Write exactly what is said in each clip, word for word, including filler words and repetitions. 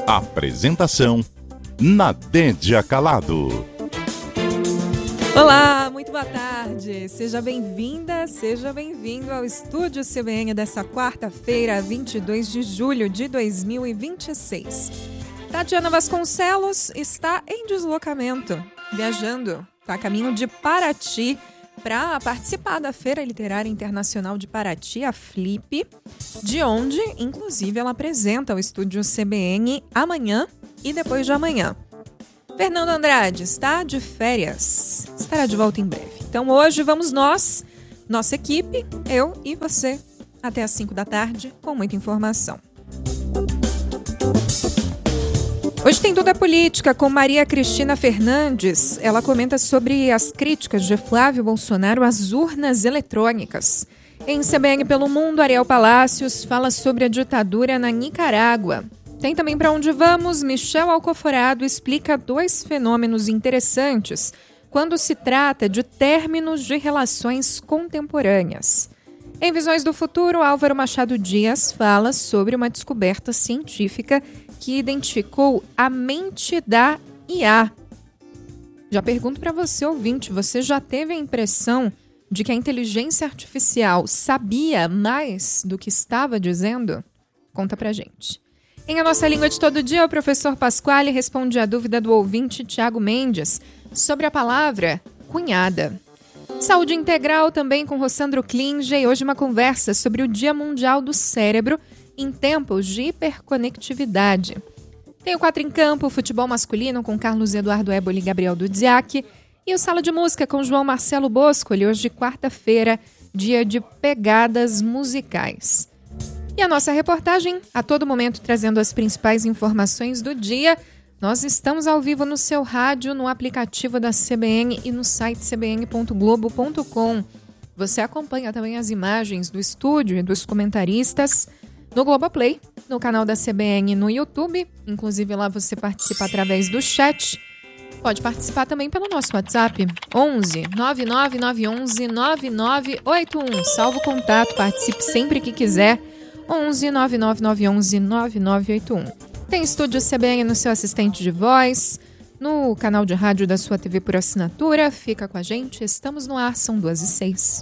Apresentação: Nadédia Calado. Olá, muito boa tarde. Seja bem-vinda, seja bem-vindo ao Estúdio C B N dessa quarta-feira, vinte e dois de julho de dois mil e vinte e seis. Tatiana Vasconcelos está em deslocamento, viajando, está a caminho de Paraty para participar da Feira Literária Internacional de Paraty, a Flip, de onde, inclusive, ela apresenta o Estúdio C B N amanhã e depois de amanhã. Fernando Andrade está de férias, estará de volta em breve. Então hoje vamos nós, nossa equipe, eu e você, até às cinco da tarde, com muita informação. Hoje tem Tudo é Política com Maria Cristina Fernandes. Ela comenta sobre as críticas de Flávio Bolsonaro às urnas eletrônicas. Em C B N pelo Mundo, Ariel Palácios fala sobre a ditadura na Nicarágua. Tem também Pra Onde Vamos, Michel Alcoforado explica dois fenômenos interessantes quando se trata de términos de relações contemporâneas. Em Visões do Futuro, Álvaro Machado Dias fala sobre uma descoberta científica que identificou a mente da I A. Já pergunto para você, ouvinte, você já teve a impressão de que a inteligência artificial sabia mais do que estava dizendo? Conta pra gente. Em A Nossa Língua de Todo Dia, o professor Pasquale responde a dúvida do ouvinte Tiago Mendes sobre a palavra cunhada. Saúde Integral também com Rossandro Klinge e hoje uma conversa sobre o Dia Mundial do Cérebro em tempos de hiperconectividade. Tem o Quatro em Campo, futebol masculino com Carlos Eduardo Éboli e Gabriel Dudziak e o Sala de Música com João Marcelo Boscoli, hoje quarta-feira, dia de pegadas musicais. E a nossa reportagem, a todo momento trazendo as principais informações do dia. Nós estamos ao vivo no seu rádio, no aplicativo da C B N e no site c b n ponto globo ponto com. Você acompanha também as imagens do estúdio e dos comentaristas no Globoplay, no canal da C B N no YouTube. Inclusive lá você participa através do chat. Pode participar também pelo nosso WhatsApp, onze nove nove nove onze nove nove oito um. Salvo o contato, participe sempre que quiser. onze nove nove nove onze nove nove oito um. Tem Estúdio C B N no seu assistente de voz, no canal de rádio da sua T V por assinatura. Fica com a gente, estamos no ar, são duas e seis.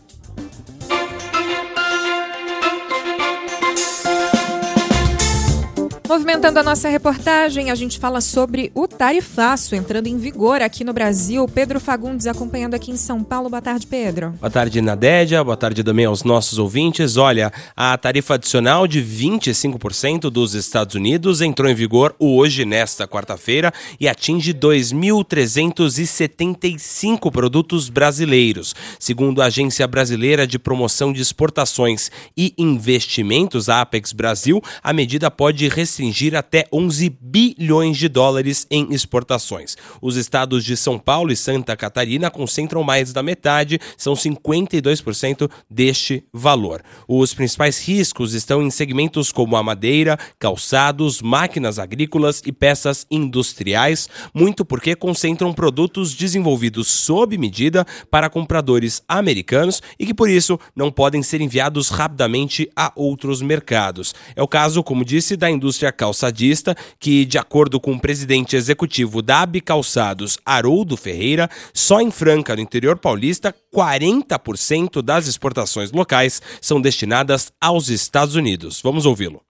Movimentando a nossa reportagem, a gente fala sobre o tarifaço entrando em vigor aqui no Brasil. Pedro Fagundes acompanhando aqui em São Paulo. Boa tarde, Pedro. Boa tarde, Nadédia. Boa tarde também aos nossos ouvintes. Olha, a tarifa adicional de vinte e cinco por cento dos Estados Unidos entrou em vigor hoje, nesta quarta-feira, e atinge dois mil trezentos e setenta e cinco produtos brasileiros. Segundo a Agência Brasileira de Promoção de Exportações e Investimentos, a Apex Brasil, a medida pode restringir até onze bilhões de dólares em exportações. Os estados de São Paulo e Santa Catarina concentram mais da metade, são cinquenta e dois por cento deste valor. Os principais riscos estão em segmentos como a madeira, calçados, máquinas agrícolas e peças industriais, muito porque concentram produtos desenvolvidos sob medida para compradores americanos e que, por isso, não podem ser enviados rapidamente a outros mercados. É o caso, como disse, da indústria calçadista, que, de acordo com o presidente executivo da A B Calçados, Haroldo Ferreira, só em Franca, no interior paulista, quarenta por cento das exportações locais são destinadas aos Estados Unidos. Vamos ouvi-lo.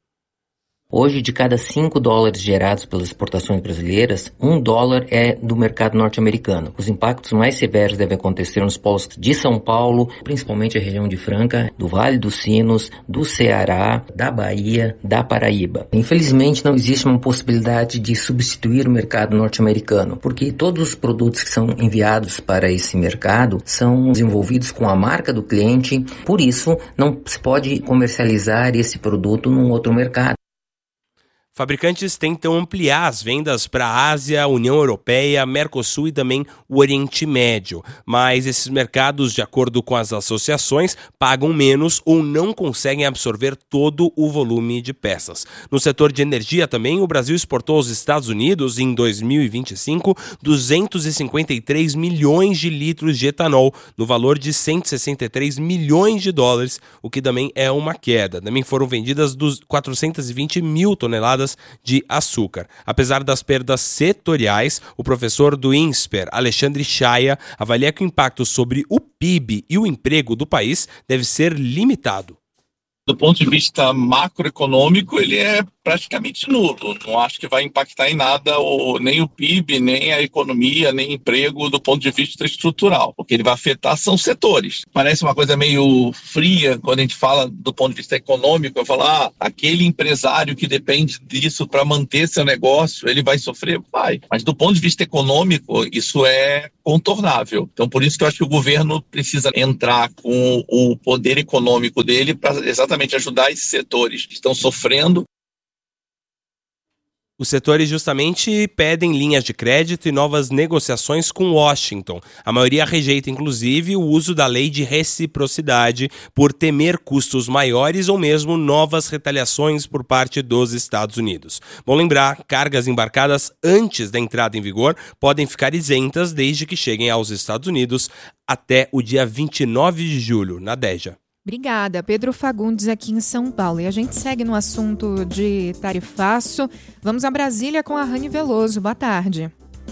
Hoje, de cada cinco dólares gerados pelas exportações brasileiras, um dólar é do mercado norte-americano. Os impactos mais severos devem acontecer nos polos de São Paulo, principalmente a região de Franca, do Vale dos Sinos, do Ceará, da Bahia, da Paraíba. Infelizmente, não existe uma possibilidade de substituir o mercado norte-americano, porque todos os produtos que são enviados para esse mercado são desenvolvidos com a marca do cliente, por isso não se pode comercializar esse produto num outro mercado. Fabricantes tentam ampliar as vendas para a Ásia, União Europeia, Mercosul e também o Oriente Médio. Mas esses mercados, de acordo com as associações, pagam menos ou não conseguem absorver todo o volume de peças. No setor de energia também, o Brasil exportou aos Estados Unidos, em dois mil e vinte e cinco, duzentos e cinquenta e três milhões de litros de etanol, no valor de cento e sessenta e três milhões de dólares, o que também é uma queda. Também foram vendidas quatrocentas e vinte mil toneladas toneladas de açúcar. Apesar das perdas setoriais, o professor do INSPER, Alexandre Chaia, avalia que o impacto sobre o P I B e o emprego do país deve ser limitado. Do ponto de vista macroeconômico, ele é praticamente nulo. Não acho que vai impactar em nada ou, nem o P I B, nem a economia, nem emprego do ponto de vista estrutural. O que ele vai afetar são setores. Parece uma coisa meio fria quando a gente fala do ponto de vista econômico. Eu falo, ah, aquele empresário que depende disso para manter seu negócio, ele vai sofrer? Vai. Mas do ponto de vista econômico, isso é contornável. Então, por isso que eu acho que o governo precisa entrar com o poder econômico dele para exatamente ajudar esses setores que estão sofrendo. Os setores justamente pedem linhas de crédito e novas negociações com Washington. A maioria rejeita, inclusive, o uso da lei de reciprocidade por temer custos maiores ou mesmo novas retaliações por parte dos Estados Unidos. Bom lembrar, cargas embarcadas antes da entrada em vigor podem ficar isentas desde que cheguem aos Estados Unidos até o dia vinte e nove de julho, na DEJA. Obrigada, Pedro Fagundes, aqui em São Paulo. E a gente segue no assunto de tarifaço. Vamos a Brasília com a Rani Veloso. Boa tarde.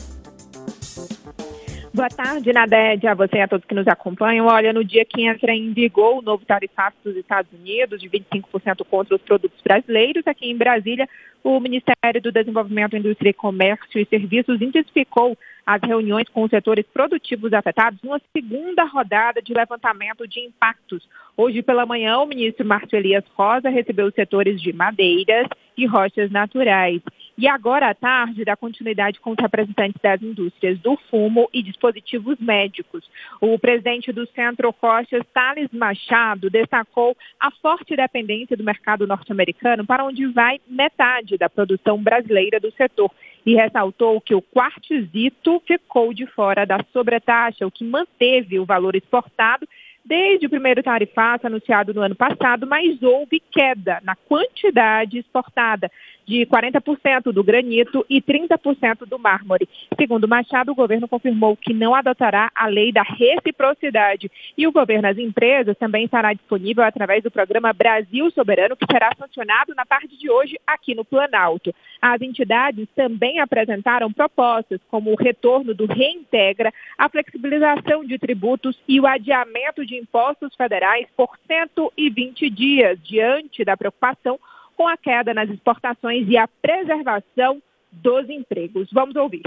Boa tarde, Nadege, a você e a todos que nos acompanham. Olha, no dia que entra em vigor o novo tarifaço dos Estados Unidos, de vinte e cinco por cento contra os produtos brasileiros, aqui em Brasília, o Ministério do Desenvolvimento, Indústria e Comércio e Serviços intensificou as reuniões com os setores produtivos afetados numa segunda rodada de levantamento de impactos. Hoje pela manhã, o ministro Márcio Elias Rosa recebeu os setores de madeiras e rochas naturais. E agora à tarde, dá continuidade com os representantes das indústrias do fumo e dispositivos médicos. O presidente do Centro Rochas, Thales Machado, destacou a forte dependência do mercado norte-americano, para onde vai metade da produção brasileira do setor. E ressaltou que o quartzito ficou de fora da sobretaxa, o que manteve o valor exportado desde o primeiro tarifaço anunciado no ano passado, mas houve queda na quantidade exportada, de quarenta por cento do granito e trinta por cento do mármore. Segundo Machado, o governo confirmou que não adotará a lei da reciprocidade e o governo às empresas também estará disponível através do programa Brasil Soberano, que será sancionado na tarde de hoje aqui no Planalto. As entidades também apresentaram propostas como o retorno do Reintegra, a flexibilização de tributos e o adiamento de impostos federais por cento e vinte dias, diante da preocupação com a queda nas exportações e a preservação dos empregos. Vamos ouvir.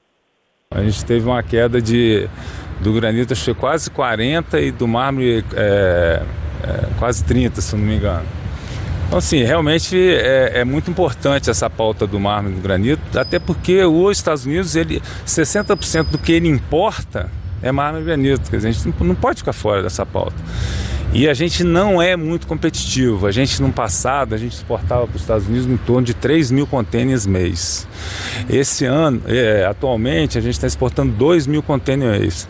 A gente teve uma queda de, do granito, acho que quase quarenta e do mármore é, é, quase trinta, se não me engano. Então, assim, realmente é, é muito importante essa pauta do mármore e do granito, até porque os Estados Unidos, ele, sessenta por cento do que ele importa é mármore e granito. Quer dizer, a gente não pode ficar fora dessa pauta. E a gente não é muito competitivo. A gente, no passado, a gente exportava para os Estados Unidos em torno de três mil contêineres mês. Esse ano, é, atualmente, a gente está exportando dois mil contêineres mês.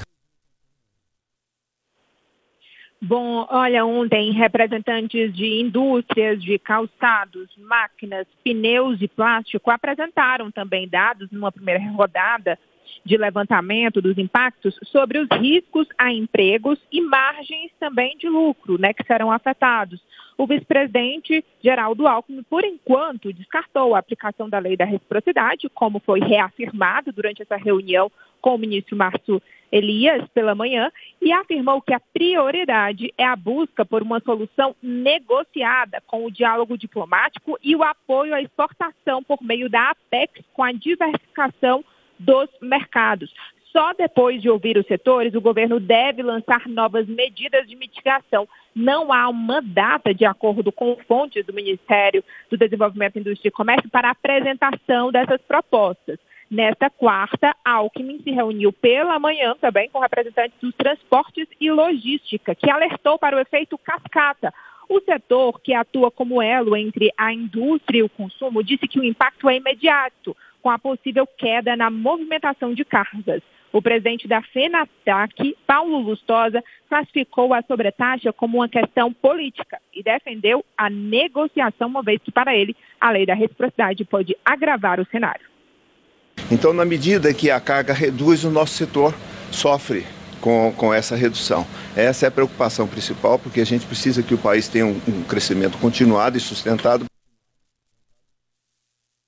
Bom, olha, ontem representantes de indústrias de calçados, máquinas, pneus e plástico apresentaram também dados numa primeira rodada de levantamento dos impactos sobre os riscos a empregos e margens também de lucro, né, que serão afetados. O vice-presidente Geraldo Alckmin, por enquanto, descartou a aplicação da lei da reciprocidade, como foi reafirmado durante essa reunião com o ministro Márcio Elias pela manhã, e afirmou que a prioridade é a busca por uma solução negociada com o diálogo diplomático e o apoio à exportação por meio da Apex com a diversificação dos mercados. Só depois de ouvir os setores, o governo deve lançar novas medidas de mitigação. Não há uma data, de acordo com fontes do Ministério do Desenvolvimento, Indústria e Comércio, para a apresentação dessas propostas. Nesta quarta, Alckmin se reuniu pela manhã também com representantes dos transportes e logística, que alertou para o efeito cascata. O setor, que atua como elo entre a indústria e o consumo, disse que o impacto é imediato, com a possível queda na movimentação de cargas. O presidente da FENATAC, Paulo Lustosa, classificou a sobretaxa como uma questão política e defendeu a negociação, uma vez que, para ele, a lei da reciprocidade pode agravar o cenário. Então, na medida que a carga reduz, o nosso setor sofre com, com essa redução. Essa é a preocupação principal, porque a gente precisa que o país tenha um, um crescimento continuado e sustentado.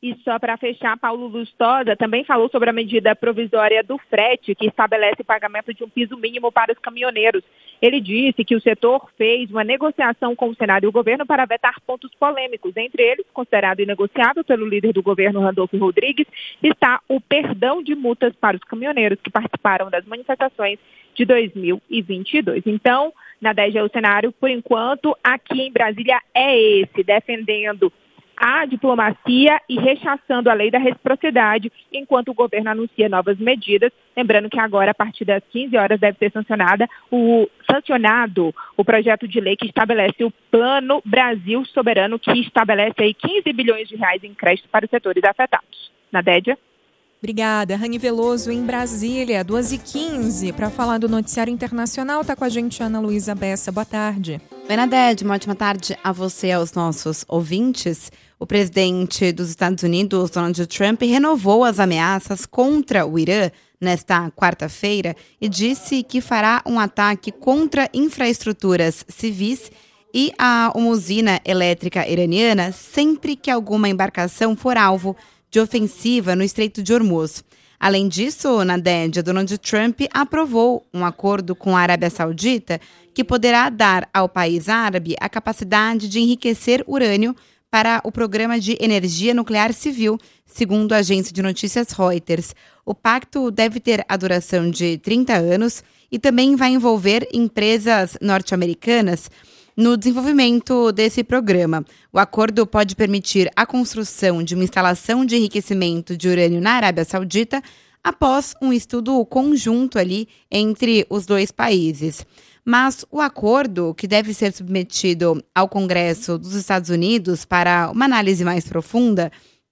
E só para fechar, Paulo Lustosa também falou sobre a medida provisória do frete, que estabelece o pagamento de um piso mínimo para os caminhoneiros. Ele disse que o setor fez uma negociação com o Senado e o governo para vetar pontos polêmicos. Entre eles, considerado inegociável pelo líder do governo, Randolfo Rodrigues, está o perdão de multas para os caminhoneiros que participaram das manifestações de dois mil e vinte e dois. Então, na D E G, o cenário, por enquanto, aqui em Brasília é esse, defendendo a diplomacia e rechaçando a lei da reciprocidade, enquanto o governo anuncia novas medidas. Lembrando que agora, a partir das quinze horas, deve ser sancionada o, sancionado o projeto de lei que estabelece o Plano Brasil Soberano, que estabelece aí quinze bilhões de reais em crédito para os setores afetados. Nadédia? Obrigada. Rani Veloso em Brasília, duas e quinze. Para falar do noticiário internacional, está com a gente Ana Luísa Bessa. Boa tarde. Oi, Nadédia. Uma ótima tarde a você e aos nossos ouvintes. O presidente dos Estados Unidos, Donald Trump, renovou as ameaças contra o Irã nesta quarta-feira e disse que fará um ataque contra infraestruturas civis e a uma usina elétrica iraniana sempre que alguma embarcação for alvo de ofensiva no Estreito de Hormuz. Além disso, Nadédia, Donald Trump aprovou um acordo com a Arábia Saudita que poderá dar ao país árabe a capacidade de enriquecer urânio para o programa de energia nuclear civil, segundo a agência de notícias Reuters. O pacto deve ter a duração de trinta anos e também vai envolver empresas norte-americanas no desenvolvimento desse programa. O acordo pode permitir a construção de uma instalação de enriquecimento de urânio na Arábia Saudita após um estudo conjunto ali entre os dois países. Mas o acordo, que deve ser submetido ao Congresso dos Estados Unidos para uma análise mais profunda,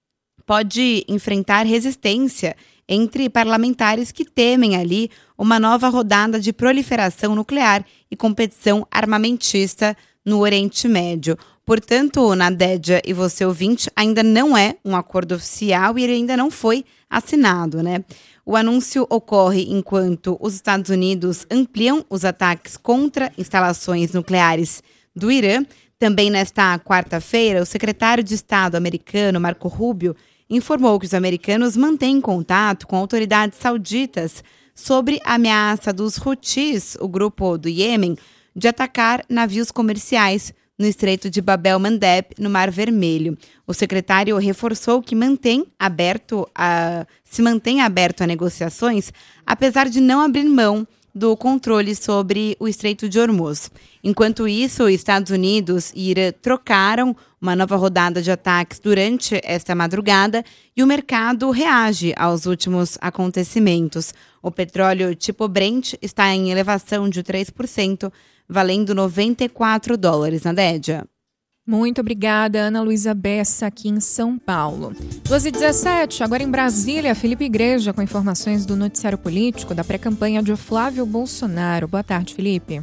pode enfrentar resistência entre parlamentares que temem ali uma nova rodada de proliferação nuclear e competição armamentista no Oriente Médio. Portanto, Nadédia e você ouvinte, ainda não é um acordo oficial e ele ainda não foi assinado, né? O anúncio ocorre enquanto os Estados Unidos ampliam os ataques contra instalações nucleares do Irã. Também nesta quarta-feira, o secretário de Estado americano, Marco Rubio, informou que os americanos mantêm contato com autoridades sauditas sobre a ameaça dos Houthis, o grupo do Iêmen, de atacar navios comerciais no Estreito de Bab el-Mandeb, no Mar Vermelho. O secretário reforçou que mantém aberto a, se mantém aberto a negociações, apesar de não abrir mão do controle sobre o Estreito de Hormuz. Enquanto isso, Estados Unidos e Irã trocaram uma nova rodada de ataques durante esta madrugada e o mercado reage aos últimos acontecimentos. O petróleo tipo Brent está em elevação de três por cento, valendo noventa e quatro dólares, Nadédia. Muito obrigada, Ana Luísa Bessa, aqui em São Paulo. duas e dezessete, agora em Brasília, Felipe Igreja com informações do noticiário político da pré-campanha de Flávio Bolsonaro. Boa tarde, Felipe.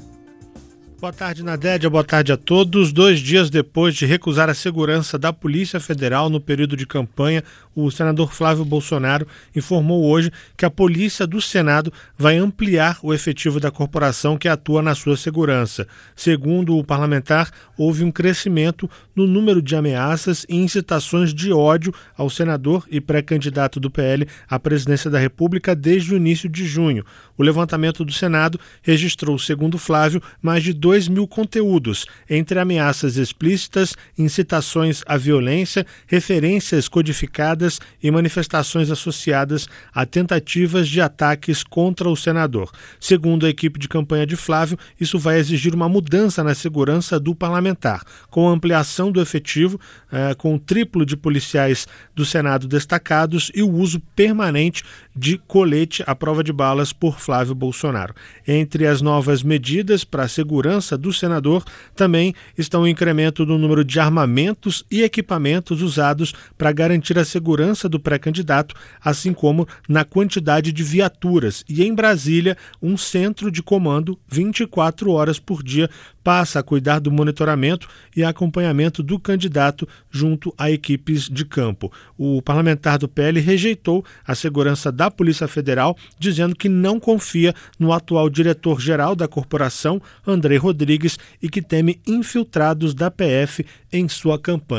Boa tarde, Nadédia. Boa tarde a todos. Dois dias depois de recusar a segurança da Polícia Federal no período de campanha, o senador Flávio Bolsonaro informou hoje que a Polícia do Senado vai ampliar o efetivo da corporação que atua na sua segurança. Segundo o parlamentar, houve um crescimento no número de ameaças e incitações de ódio ao senador e pré-candidato do P L à presidência da República desde o início de junho. O levantamento do Senado registrou, segundo Flávio, mais de dois mil conteúdos, entre ameaças explícitas, incitações à violência, referências codificadas e manifestações associadas a tentativas de ataques contra o senador. Segundo a equipe de campanha de Flávio, isso vai exigir uma mudança na segurança do parlamentar, com a ampliação do efetivo, eh, com o triplo de policiais do Senado destacados e o uso permanente de colete à prova de balas por Flávio Bolsonaro. Entre as novas medidas para a segurança do senador, também estão o incremento do número de armamentos e equipamentos usados para garantir a segurança do pré-candidato, assim como na quantidade de viaturas. E em Brasília, um centro de comando vinte e quatro horas por dia passa a cuidar do monitoramento e acompanhamento do candidato junto a equipes de campo. O parlamentar do P L rejeitou a segurança da Polícia Federal, dizendo que não confia no atual diretor-geral da corporação, André Rodrigues, e que teme infiltrados da P F em sua campanha.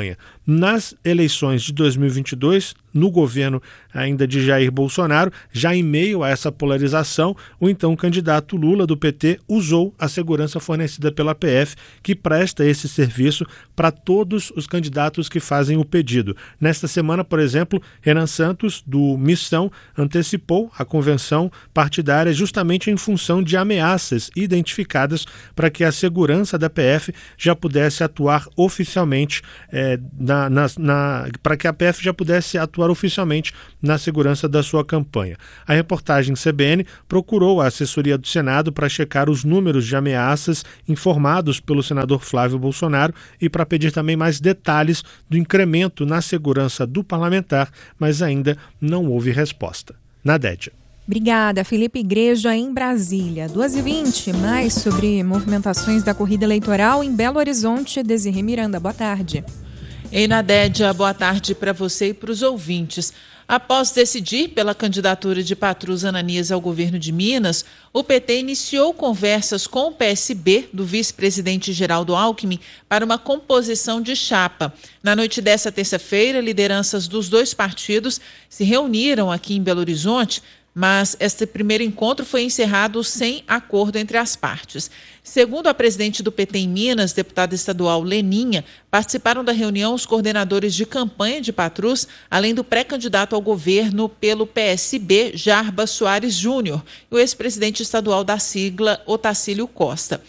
nas eleições de dois mil e vinte e dois, no governo ainda de Jair Bolsonaro, já em meio a essa polarização, o então candidato Lula do P T usou a segurança fornecida pela P F, que presta esse serviço para todos os candidatos que fazem o pedido. Nesta semana, por exemplo, Renan Santos, do Missão, antecipou a convenção partidária justamente em função de ameaças identificadas para que a segurança da P F já pudesse atuar oficialmente, é, na, na, na, para que a P F já pudesse atuar oficialmente na segurança da sua campanha. A reportagem C B N procurou a assessoria do Senado para checar os números de ameaças informados pelo senador Flávio Bolsonaro e para pedir também mais detalhes do incremento na segurança do parlamentar, mas ainda não houve resposta. Nadédia. Obrigada, Felipe Igreja, em Brasília. duas e vinte, mais sobre movimentações da corrida eleitoral em Belo Horizonte. Desirê Miranda, boa tarde. Ei, Nadédia, boa tarde para você e para os ouvintes. Após decidir pela candidatura de Patrus Ananias ao governo de Minas, o P T iniciou conversas com o P S B do vice-presidente Geraldo Alckmin para uma composição de chapa. Na noite dessa terça-feira, lideranças dos dois partidos se reuniram aqui em Belo Horizonte, mas este primeiro encontro foi encerrado sem acordo entre as partes. Segundo a presidente do P T em Minas, deputada estadual Leninha, participaram da reunião os coordenadores de campanha de Patrus, além do pré-candidato ao governo pelo P S B, Jarbas Soares Júnior, e o ex-presidente estadual da sigla, Otacílio Costa.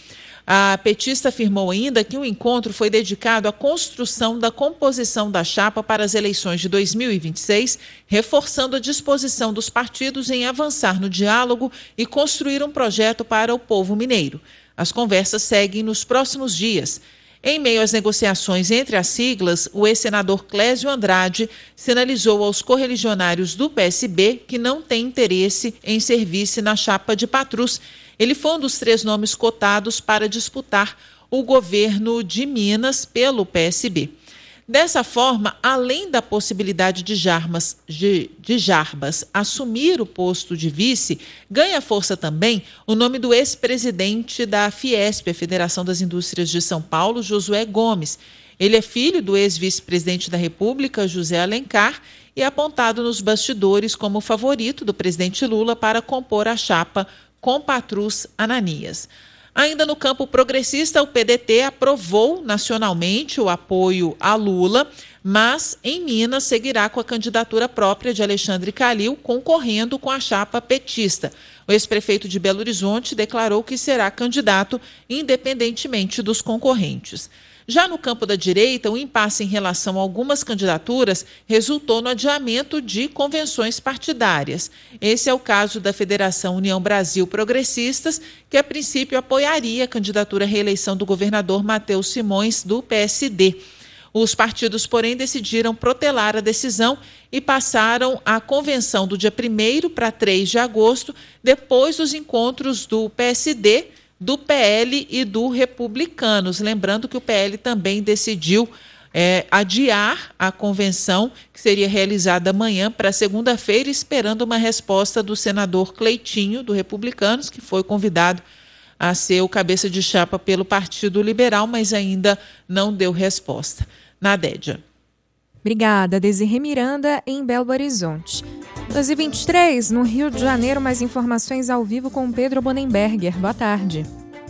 A petista afirmou ainda que o encontro foi dedicado à construção da composição da chapa para as eleições de dois mil e vinte e seis, reforçando a disposição dos partidos em avançar no diálogo e construir um projeto para o povo mineiro. As conversas seguem nos próximos dias. Em meio às negociações entre as siglas, o ex-senador Clésio Andrade sinalizou aos correligionários do P S B que não tem interesse em servir-se na chapa de Patrus. Ele foi um dos três nomes cotados para disputar o governo de Minas pelo P S B. Dessa forma, além da possibilidade de Jarbas, de, de Jarbas assumir o posto de vice, ganha força também o nome do ex-presidente da Fiesp, a Federação das Indústrias de São Paulo, Josué Gomes. Ele é filho do ex-vice-presidente da República, José Alencar, e é apontado nos bastidores como favorito do presidente Lula para compor a chapa com Patrus Ananias. Ainda no campo progressista, o P D T aprovou nacionalmente o apoio a Lula, mas em Minas seguirá com a candidatura própria de Alexandre Calil, concorrendo com a chapa petista. O ex-prefeito de Belo Horizonte declarou que será candidato independentemente dos concorrentes. Já no campo da direita, o impasse em relação a algumas candidaturas resultou no adiamento de convenções partidárias. Esse é o caso da Federação União Brasil Progressistas, que a princípio apoiaria a candidatura à reeleição do governador Matheus Simões, do P S D. Os partidos, porém, decidiram protelar a decisão e passaram a convenção do dia primeiro para três de agosto, depois dos encontros do P S D, do P L e do Republicanos. Lembrando que o P L também decidiu é, adiar a convenção, que seria realizada amanhã para segunda-feira, esperando uma resposta do senador Cleitinho, do Republicanos, que foi convidado a ser o cabeça de chapa pelo Partido Liberal, mas ainda não deu resposta. Nadédia. Obrigada, Desirê Miranda, em Belo Horizonte. duas e vinte e três, no Rio de Janeiro, mais informações ao vivo com Pedro Bonenberger. Boa tarde.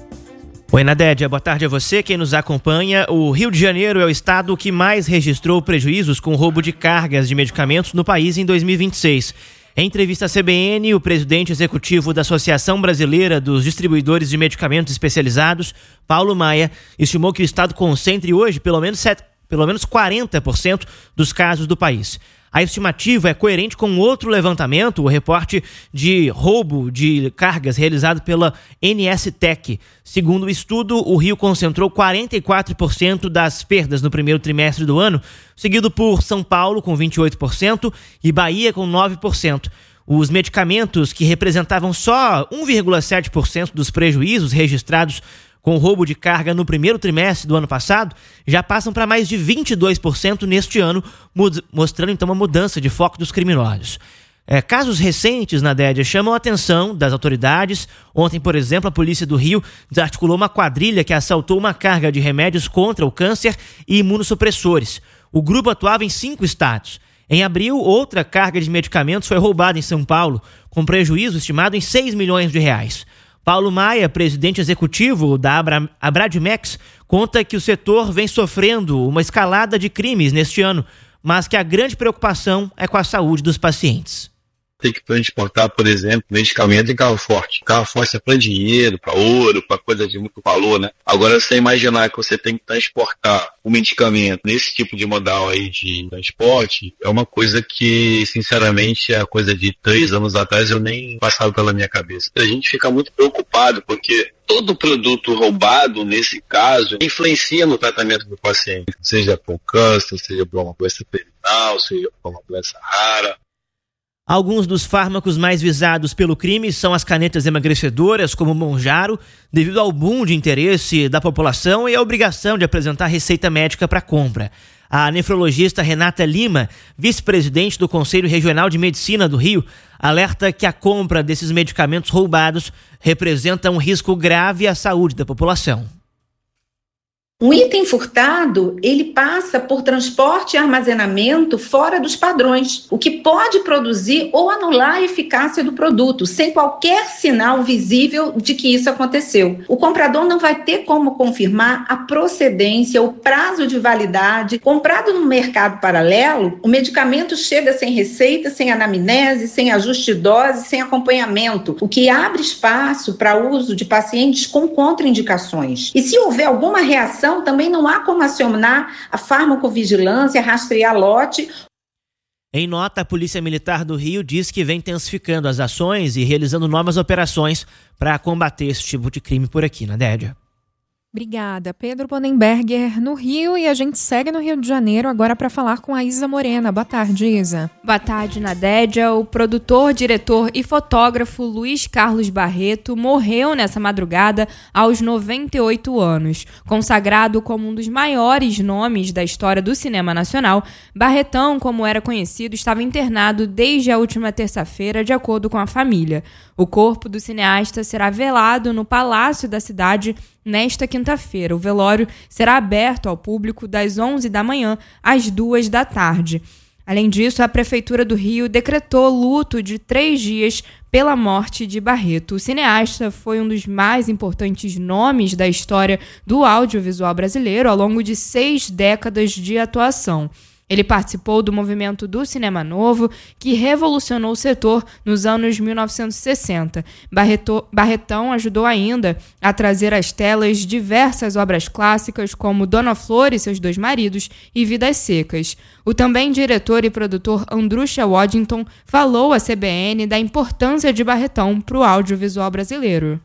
Oi, Nadédia, boa tarde a você, quem nos acompanha. O Rio de Janeiro é o estado que mais registrou prejuízos com roubo de cargas de medicamentos no país em dois mil e vinte e seis. Em entrevista à C B N, o presidente executivo da Associação Brasileira dos Distribuidores de Medicamentos Especializados, Paulo Maia, estimou que o estado concentre hoje pelo menos, sete, pelo menos quarenta por cento dos casos do país. A estimativa é coerente com outro levantamento, o reporte de roubo de cargas realizado pela N S Tech. Segundo o estudo, o Rio concentrou quarenta e quatro por cento das perdas no primeiro trimestre do ano, seguido por São Paulo, com vinte e oito por cento, e Bahia, com nove por cento. Os medicamentos, que representavam só um vírgula sete por cento dos prejuízos registrados com roubo de carga no primeiro trimestre do ano passado, já passam para mais de vinte e dois por cento neste ano, mostrando então uma mudança de foco dos criminosos. É, casos recentes, Nadédia, chamam a atenção das autoridades. Ontem, por exemplo, a Polícia do Rio desarticulou uma quadrilha que assaltou uma carga de remédios contra o câncer e imunossupressores. O grupo atuava em cinco estados. Em abril, outra carga de medicamentos foi roubada em São Paulo, com prejuízo estimado em seis milhões de reais. Paulo Maia, presidente executivo da Abra- Abradimex, conta que o setor vem sofrendo uma escalada de crimes neste ano, mas que a grande preocupação é com a saúde dos pacientes. Tem que transportar, por exemplo, medicamento em carro forte. Carro forte é para dinheiro, para ouro, para coisa de muito valor, né? Agora, você imaginar que você tem que transportar o medicamento nesse tipo de modal aí de transporte, é uma coisa que, sinceramente, é coisa de três anos atrás eu nem passava pela minha cabeça. A gente fica muito preocupado, porque todo produto roubado, nesse caso, influencia no tratamento do paciente, seja por câncer, seja por uma doença terminal, seja por uma doença rara. Alguns dos fármacos mais visados pelo crime são as canetas emagrecedoras, como o Monjaro, devido ao boom de interesse da população e a obrigação de apresentar receita médica para compra. A nefrologista Renata Lima, vice-presidente do Conselho Regional de Medicina do Rio, alerta que a compra desses medicamentos roubados representa um risco grave à saúde da população. Um item furtado, ele passa por transporte e armazenamento fora dos padrões, o que pode produzir ou anular a eficácia do produto, sem qualquer sinal visível de que isso aconteceu. O comprador não vai ter como confirmar a procedência, o prazo de validade. Comprado no mercado paralelo, o medicamento chega sem receita, sem anamnese, sem ajuste de dose, sem acompanhamento, o que abre espaço para uso de pacientes com contraindicações. E se houver alguma reação, também não há como acionar a farmacovigilância, rastrear lote. Em nota, a Polícia Militar do Rio diz que vem intensificando as ações e realizando novas operações para combater esse tipo de crime por aqui, na Dédia. Obrigada, Pedro Bonenberger, no Rio, e a gente segue no Rio de Janeiro agora para falar com a Isa Morena. Boa tarde, Isa. Boa tarde, Nadédia. O produtor, diretor e fotógrafo Luiz Carlos Barreto morreu nessa madrugada aos noventa e oito anos. Consagrado como um dos maiores nomes da história do cinema nacional, Barretão, como era conhecido, estava internado desde a última terça-feira, de acordo com a família. O corpo do cineasta será velado no Palácio da Cidade nesta quinta-feira. O velório será aberto ao público das onze da manhã às duas da tarde. Além disso, a Prefeitura do Rio decretou luto de três dias pela morte de Barreto. O cineasta foi um dos mais importantes nomes da história do audiovisual brasileiro ao longo de seis décadas de atuação. Ele participou do movimento do Cinema Novo, que revolucionou o setor nos anos mil novecentos e sessenta. Barreto, Barretão ajudou ainda a trazer às telas diversas obras clássicas, como Dona Flor e seus dois maridos e Vidas Secas. O também diretor e produtor Andrusha Waddington falou à C B N da importância de Barretão para o audiovisual brasileiro.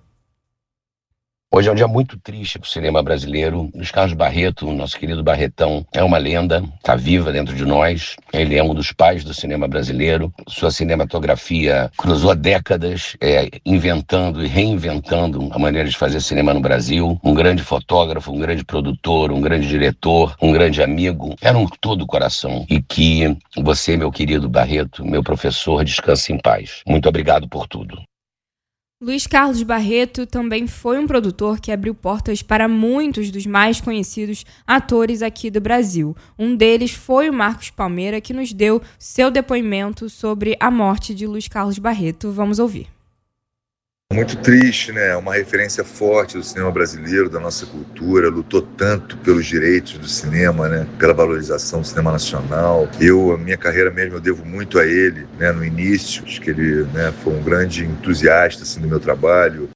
Hoje é um dia muito triste para o cinema brasileiro. Luiz Carlos Barreto, nosso querido Barretão, é uma lenda, está viva dentro de nós. Ele é um dos pais do cinema brasileiro. Sua cinematografia cruzou décadas, é, inventando e reinventando a maneira de fazer cinema no Brasil. Um grande fotógrafo, um grande produtor, um grande diretor, um grande amigo. Era um todo coração. E que você, meu querido Barreto, meu professor, descanse em paz. Muito obrigado por tudo. Luiz Carlos Barreto também foi um produtor que abriu portas para muitos dos mais conhecidos atores aqui do Brasil. Um deles foi o Marcos Palmeira, que nos deu seu depoimento sobre a morte de Luiz Carlos Barreto. Vamos ouvir. Muito triste, né? Uma referência forte do cinema brasileiro, da nossa cultura, lutou tanto pelos direitos do cinema, né? Pela valorização do cinema nacional. Eu, a minha carreira mesmo, eu devo muito a ele, né? No início, acho que ele, né, foi um grande entusiasta assim, do meu trabalho.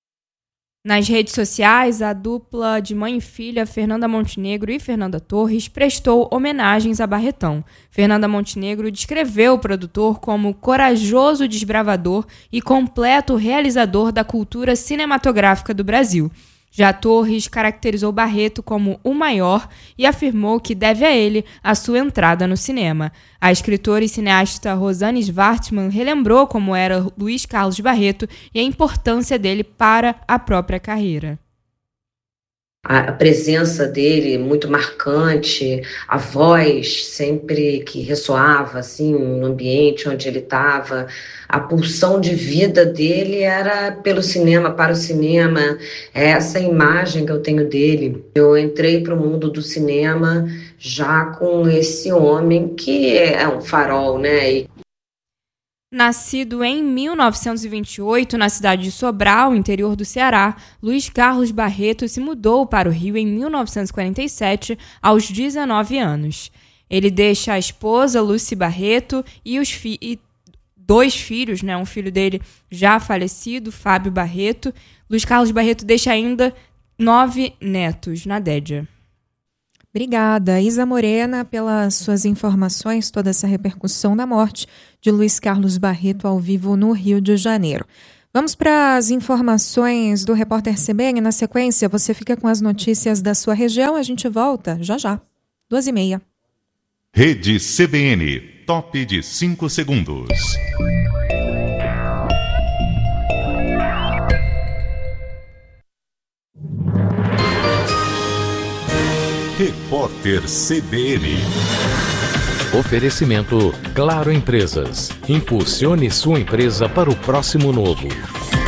Nas redes sociais, a dupla de mãe e filha, Fernanda Montenegro e Fernanda Torres, prestou homenagens a Barretão. Fernanda Montenegro descreveu o produtor como corajoso desbravador e completo realizador da cultura cinematográfica do Brasil. Já Torres caracterizou Barreto como o maior e afirmou que deve a ele a sua entrada no cinema. A escritora e cineasta Rosane Svartman relembrou como era Luiz Carlos Barreto e a importância dele para a própria carreira. A presença dele muito marcante, a voz sempre que ressoava assim no ambiente onde ele estava, a pulsão de vida dele era pelo cinema, para o cinema, é essa imagem que eu tenho dele. Eu entrei para o mundo do cinema já com esse homem que é um farol, né? E Nascido em mil novecentos e vinte e oito, na cidade de Sobral, interior do Ceará, Luiz Carlos Barreto se mudou para o Rio em mil novecentos e quarenta e sete, aos dezenove anos. Ele deixa a esposa, Lucy Barreto, e, os fi- e dois filhos, né? Um filho dele já falecido, Fábio Barreto. Luiz Carlos Barreto deixa ainda nove netos. Nadédia. Obrigada, Isa Morena, pelas suas informações, toda essa repercussão da morte de Luiz Carlos Barreto ao vivo no Rio de Janeiro. Vamos para as informações do repórter C B N. Na sequência, você fica com as notícias da sua região. A gente volta já já, duas e meia. Rede C B N, top de cinco segundos. Repórter C B N. Oferecimento Claro Empresas. Impulsione sua empresa para o próximo novo.